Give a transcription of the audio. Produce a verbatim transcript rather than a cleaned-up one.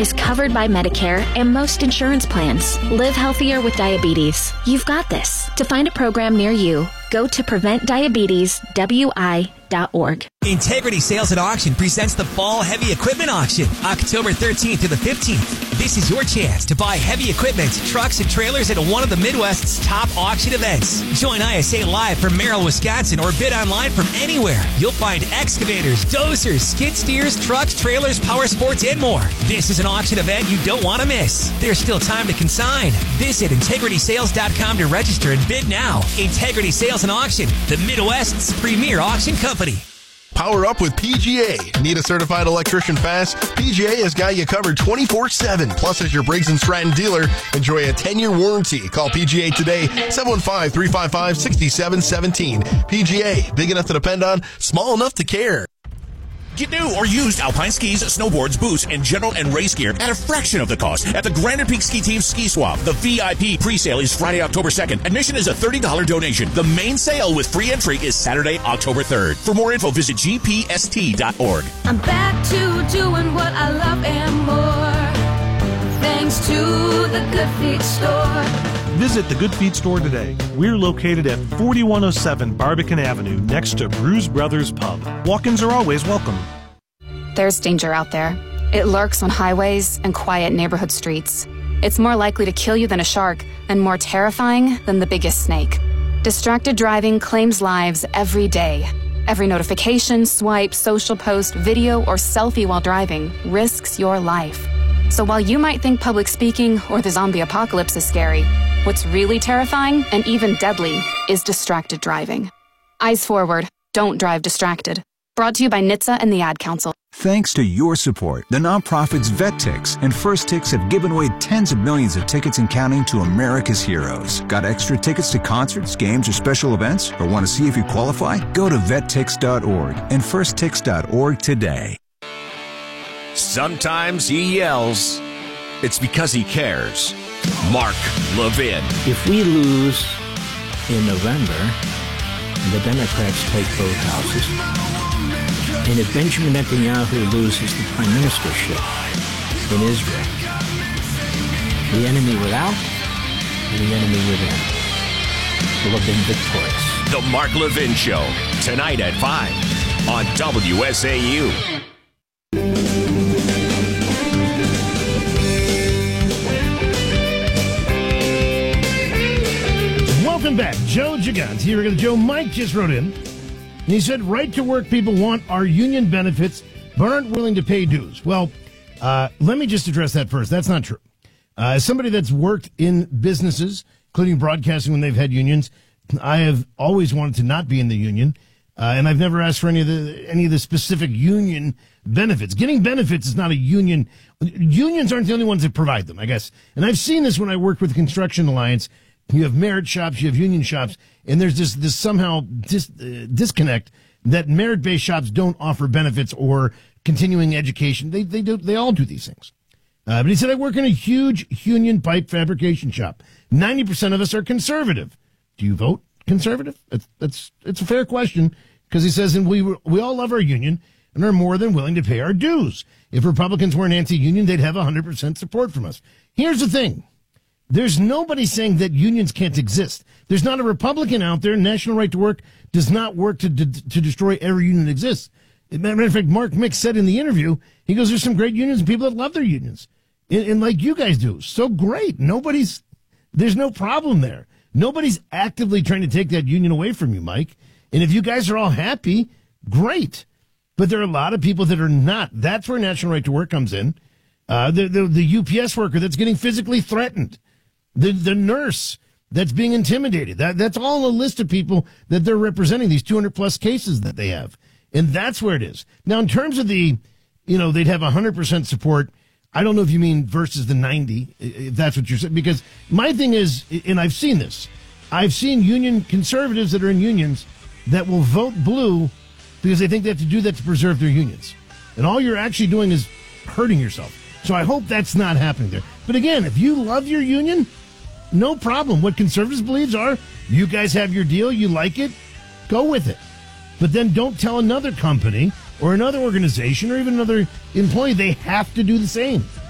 is covered by Medicare and most insurance plans. Live healthier with diabetes. You've got this. To find a program near you, go to prevent diabetes w i dot org. Integrity Sales and Auction presents the Fall Heavy Equipment Auction, October thirteenth to the fifteenth. This is your chance to buy heavy equipment, trucks, and trailers at one of the Midwest's top auction events. Join I S A live from Merrill, Wisconsin, or bid online from anywhere. You'll find excavators, dozers, skid steers, trucks, trailers, power sports, and more. This is an auction event you don't want to miss. There's still time to consign. Visit integrity sales dot com to register and bid now. Integrity Sales and Auction, the Midwest's premier auction company. Power up with P G A. Need a certified electrician fast? P G A has got you covered twenty-four seven. Plus, as your Briggs and Stratton dealer, enjoy a ten-year warranty. Call P G A today, seven one five, three five five, six seven one seven. P G A, big enough to depend on, small enough to care. Get new or used alpine skis, snowboards, boots, and general and race gear at a fraction of the cost at the Granite Peak Ski Team Ski Swap. The V I P pre-sale is Friday, October second. Admission is a thirty dollars donation. The main sale with free entry is Saturday, October third. For more info, visit G P S T dot org. I'm back to doing what I love and more, thanks to the Good Feet Store. Visit the Good Feet Store today. We're located at forty-one oh seven Barbican Avenue next to Brews Brothers Pub. Walk-ins are always welcome. There's danger out there. It lurks on highways and quiet neighborhood streets. It's more likely to kill you than a shark and more terrifying than the biggest snake. Distracted driving claims lives every day. Every notification, swipe, social post, video, or selfie while driving risks your life. So while you might think public speaking or the zombie apocalypse is scary, what's really terrifying and even deadly is distracted driving. Eyes forward. Don't drive distracted. Brought to you by N H T S A and the Ad Council. Thanks to your support, the nonprofits VetTix and First Tix have given away tens of millions of tickets and counting to America's heroes. Got extra tickets to concerts, games, or special events? Or want to see if you qualify? Go to vet tix dot org and first tix dot org today. Sometimes he yells. It's because he cares. Mark Levin. If we lose in November, and the Democrats take both houses, and if Benjamin Netanyahu loses the prime ministership in Israel, the enemy without and the enemy within will have been victorious. The Mark Levin Show, tonight at five on W S A U. Welcome back. Joe Gigant here. Joe Mike just wrote in, and he said, right-to-work people want our union benefits, but aren't willing to pay dues. Well, uh, let me just address that first. That's not true. Uh, as somebody that's worked in businesses, including broadcasting when they've had unions, I have always wanted to not be in the union, uh, and I've never asked for any of the any of the specific union benefits. Getting benefits is not a union. Unions aren't the only ones that provide them, I guess. And I've seen this when I worked with the Construction Alliance. You have merit shops, you have union shops, and there's this, this somehow dis, uh, disconnect that merit-based shops don't offer benefits or continuing education. They they do they all do these things. Uh, but he said, I work in a huge union pipe fabrication shop. ninety percent of us are conservative. Do you vote conservative? That's, that's it's a fair question, because he says, and we we all love our union and are more than willing to pay our dues. If Republicans weren't anti-union, they'd have one hundred percent support from us. Here's the thing. There's nobody saying that unions can't exist. There's not a Republican out there. National Right to Work does not work to to, to destroy every union that exists. As a matter of fact, Mark Mix said in the interview, he goes, there's some great unions and people that love their unions. And, and like you guys do. So great. Nobody's, there's no problem there. Nobody's actively trying to take that union away from you, Mike. And if you guys are all happy, great. But there are a lot of people that are not. That's where National Right to Work comes in. Uh, the, the, the U P S worker that's getting physically threatened. The the nurse that's being intimidated. That that's all a list of people that they're representing, these two hundred plus cases that they have. And that's where it is. Now, in terms of the, you know, they'd have one hundred percent support. I don't know if you mean versus the ninety, if that's what you're saying. Because my thing is, and I've seen this, I've seen union conservatives that are in unions that will vote blue because they think they have to do that to preserve their unions. And all you're actually doing is hurting yourself. So I hope that's not happening there. But again, if you love your union, no problem. What conservatives believes are, you guys have your deal, you like it, go with it. But then don't tell another company or another organization or even another employee they have to do the same.